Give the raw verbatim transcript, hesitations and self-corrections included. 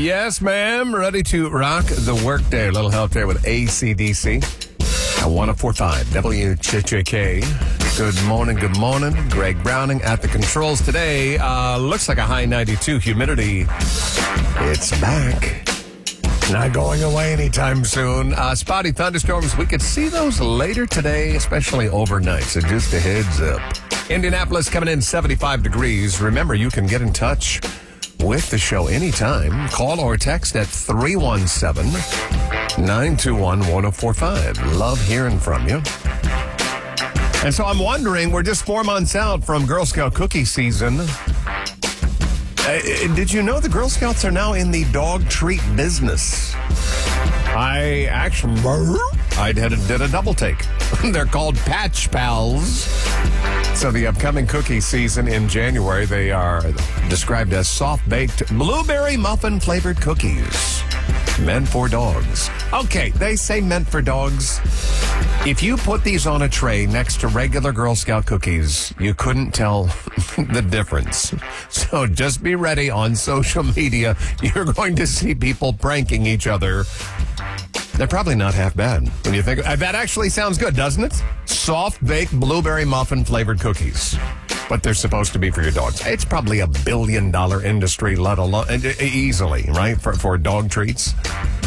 Yes, ma'am. Ready to rock the workday. A little help there with A C D C. At one oh four point five W Ch Ch K. Good morning, good morning. Greg Browning at the controls today. Uh, looks like a high ninety-two. Humidity, it's back. Not going away anytime soon. Uh, spotty thunderstorms, we could see those later today, especially overnight. So just a heads up. Indianapolis coming in seventy-five degrees. Remember, you can get in touch with the show anytime. Call or text at three one seven, nine two one, one oh four five. Love hearing from you. And so I'm wondering, we're just four months out from Girl Scout cookie season. Uh, did you know the Girl Scouts are now in the dog treat business? I actually I did a, did a double take. They're called Patch Pals. So the upcoming cookie season in January, they are described as soft-baked blueberry muffin-flavored cookies meant for dogs. Okay, they say meant for dogs. If you put these on a tray next to regular Girl Scout cookies, you couldn't tell the difference. So just be ready on social media. You're going to see people pranking each other. They're probably not half bad when you think. Uh, that actually sounds good, doesn't it? Soft-baked blueberry muffin-flavored cookies. But they're supposed to be for your dogs. It's probably a billion-dollar industry, let alone uh, easily, right, for, for dog treats.